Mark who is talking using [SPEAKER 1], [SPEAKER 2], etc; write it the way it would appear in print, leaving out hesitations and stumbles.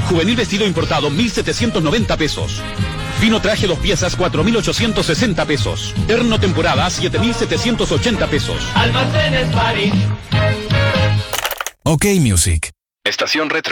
[SPEAKER 1] Juvenil vestido importado, 1,790 pesos. Fino traje 2 piezas, 4,860 pesos. Terno temporada, 7,780 pesos.
[SPEAKER 2] Almacenes París.
[SPEAKER 3] OK Music.
[SPEAKER 4] Estación Retro.